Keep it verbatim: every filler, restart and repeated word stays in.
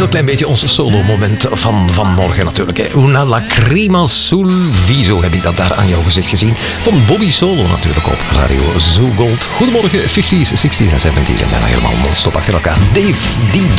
heel klein beetje ons solo-moment van vanmorgen natuurlijk. Hè. Una lacrima sul viso heb ik dat daar aan jouw gezicht gezien. Van Bobby Solo natuurlijk op Radio Zoo Gold. Goedemorgen, vijftiger, zestigers en zeventigers en bijna helemaal non-stop achter elkaar. Dave, die